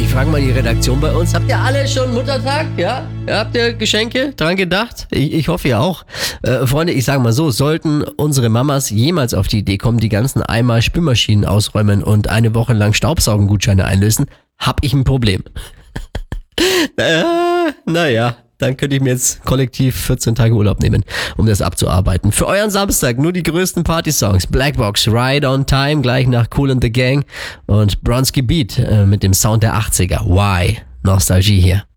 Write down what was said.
frage mal die Redaktion bei uns. Habt ihr alle schon Muttertag? Ja? Habt ihr Geschenke dran gedacht? Ich hoffe ja auch. Freunde, ich sage mal so, sollten unsere Mamas jemals auf die Idee kommen, die ganzen Eimer Spülmaschinen ausräumen und eine Woche lang Staubsaugengutscheine einlösen, hab ich ein Problem. Naja, dann könnte ich mir jetzt kollektiv 14 Tage Urlaub nehmen, um das abzuarbeiten. Für euren Samstag nur die größten Party-Songs. Blackbox, Ride on Time, gleich nach Kool and the Gang und Bronski Beat mit dem Sound der 80er. Why? Nostalgie hier.